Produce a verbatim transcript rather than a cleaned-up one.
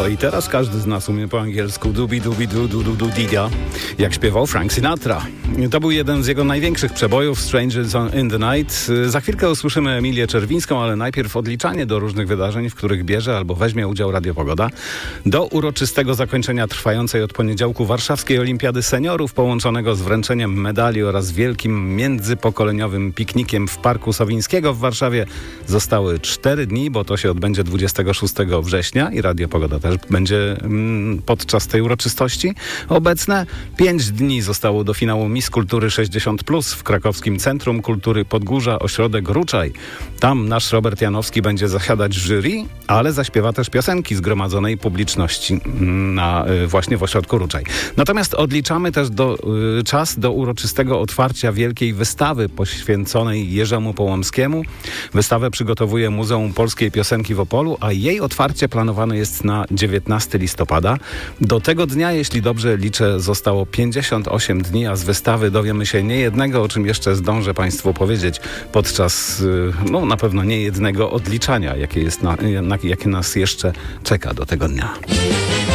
O, i teraz każdy z nas umie po angielsku dubi dubi du du du du dida, jak śpiewał Frank Sinatra. To był jeden z jego największych przebojów, Strangers in the Night. Za chwilkę usłyszymy Emilię Czerwińską, ale najpierw odliczanie do różnych wydarzeń, w których bierze albo weźmie udział Radio Pogoda. Do uroczystego zakończenia trwającej od poniedziałku Warszawskiej Olimpiady Seniorów, połączonego z wręczeniem medali oraz wielkim międzypokoleniowym piknikiem w Parku Sowińskiego w Warszawie, zostały cztery dni, bo to się odbędzie dwudziestego szóstego września i Radio Pogoda też będzie mm, podczas tej uroczystości obecne. Pięć dni zostało do finału Miss Kultury sześćdziesiąt plus w krakowskim Centrum Kultury Podgórza, ośrodek Ruczaj. Tam nasz Robert Janowski będzie zasiadać w jury, ale zaśpiewa też piosenki zgromadzonej publiczności na, właśnie w ośrodku Ruczaj. Natomiast odliczamy też do, czas do uroczystego otwarcia wielkiej wystawy poświęconej Jerzemu Połomskiemu. Wystawę przygotowuje Muzeum Polskiej Piosenki w Opolu, a jej otwarcie planowane jest na dziewiętnastego listopada. Do tego dnia, jeśli dobrze liczę, zostało pięćdziesiąt osiem dni, a z wystawy dowiemy się niejednego, o czym jeszcze zdążę Państwu powiedzieć podczas, no na pewno niejednego odliczania, jakie, jest na, na, jakie nas jeszcze czeka do tego dnia.